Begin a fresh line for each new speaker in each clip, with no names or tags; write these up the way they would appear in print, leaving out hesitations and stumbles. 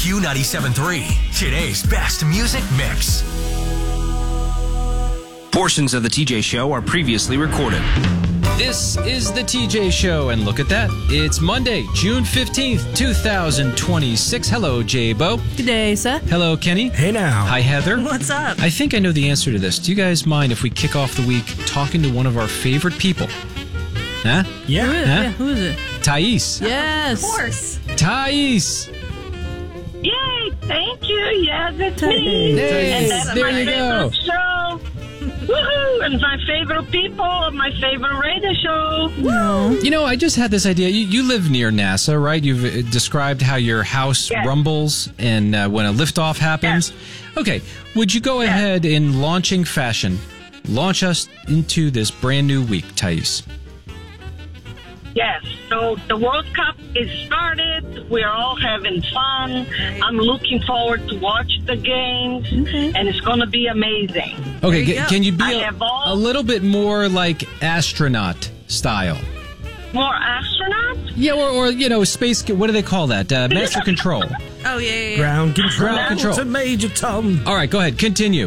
Q97.3, today's best music mix.
Portions of the TJ Show are previously recorded.
This is the TJ Show, and look at that. It's Monday, June 15th, 2026. Hello, J-Bo.
Good day, sir.
Hello, Kenny.
Hey now.
Hi, Heather.
What's up?
I think I know the answer to this. Do you guys mind if we kick off the week talking to one of our favorite people? Huh?
Yeah.
Huh?
Who is it?
Thais.
Yes.
Of course.
Thais.
Yay, thank you. Yes, it's me.
Hey,
and that's
there
my
you go.
favorite show. Woohoo! And my favorite people of my favorite radio show.
No.
You know, I just had this idea. You live near NASA, right? You've described how your house
Yes.
rumbles and when a liftoff happens.
Yes.
Okay, would you go ahead in launching fashion, launch us into this brand new week, Thais?
Yes, so the World Cup is started. We're all having fun. I'm looking forward to watch the games, and it's going to be amazing.
Okay,
you go.
can you be
I have all-
a little bit more like astronaut style?
More astronauts?
Yeah, or you know, space. What do they call that? Master control.
Oh, yeah.
Ground control.
Ground control.
To Major Tom.
All right, go ahead. Continue.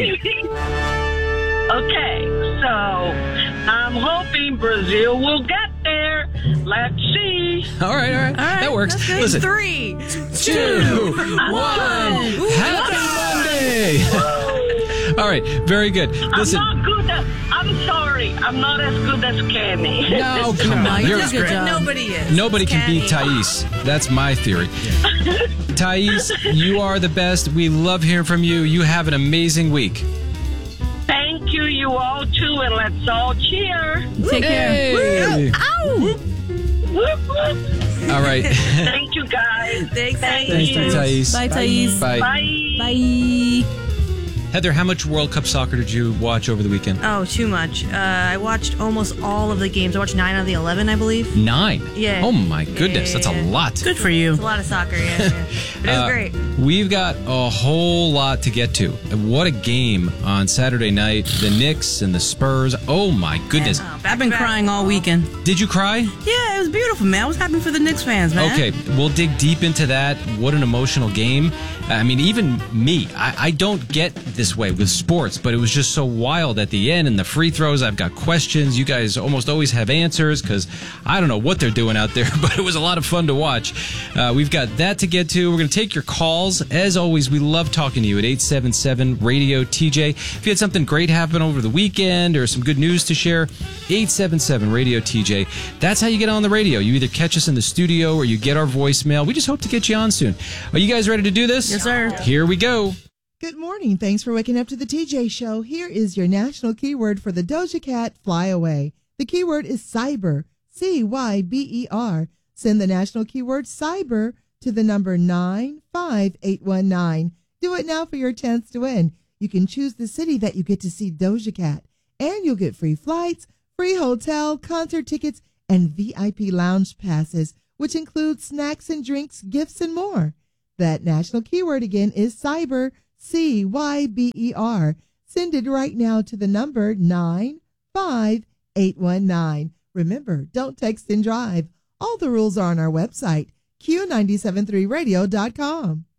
Okay, so I'm hoping Brazil will get there. Let's see.
All right. That works.
That's good.
Listen.
3,
2, 1. Happy Monday. All right, very good. Listen.
I'm sorry. I'm not as good as Kenny.
No, come on.
you
You're
did a good
great.
job.
Nobody is.
Nobody can beat
Kenny.
Thais. That's my theory. Thais, you are the best. We love hearing from you. You have an amazing week.
Thank you, you all too, and let's all cheer.
Take
Hey.
care. Ow!
Whoop, whoop.
All right.
Thank you, guys.
Thanks,
Thank
Thais.
you.
Thais.
Bye, Thais.
Bye.
Bye.
Bye.
Heather, how much World Cup soccer did you watch over the weekend?
Oh, too much. I watched almost all of the games. I watched 9 out of the 11, I believe.
9.
Yeah.
Oh my goodness, that's a
Yeah.
lot.
Good for you.
It's a lot of soccer, yeah. But it was great.
We've got a whole lot to get to. What a game on Saturday night. The Knicks and the Spurs. Oh my goodness.
I've been crying all weekend.
Did you cry?
Yeah, it was beautiful, man. I was happy for the Knicks fans, man.
Okay, we'll dig deep into that. What an emotional game. I mean, even me, I don't get this way with sports, but it was just so wild at the end and the free throws. I've got questions. You guys almost always have answers because I don't know what they're doing out there, but it was a lot of fun to watch. We've got that to get to. We're going to take your calls. As always, we love talking to you at 877-RADIO-TJ. If you had something great happen over the weekend or some good news to share, 877-RADIO-TJ. That's how you get on the radio. You either catch us in the studio or you get our voicemail. We just hope to get you on soon. Are you guys ready to do this?
Yes, sir.
Here we go.
Good morning. Thanks for waking up to the TJ Show. Here is your national keyword for the Doja Cat Fly Away. The keyword is cyber, C-Y-B-E-R. Send the national keyword cyber to the number 95819. Do it now for your chance to win. You can choose the city that you get to see Doja Cat, and you'll get free flights, free hotel, concert tickets, and VIP lounge passes, which includes snacks and drinks, gifts, and more. That national keyword again is cyber, C-Y-B-E-R. Send it right now to the number 95819. Remember, don't text and drive. All the rules are on our website, Q973radio.com.